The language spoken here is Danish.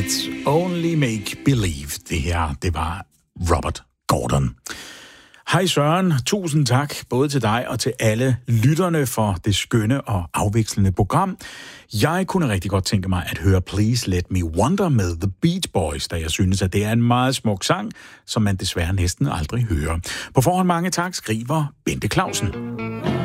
Only Make Believe. Det her, det var Robert Gordon. Hej Søren, tusind tak både til dig og til alle lytterne for det skønne og afvekslende program. Jeg kunne rigtig godt tænke mig at høre Please Let Me Wonder med The Beach Boys, da jeg synes, at det er en meget smuk sang, som man desværre næsten aldrig hører. På forhånd mange tak, skriver Bente Clausen.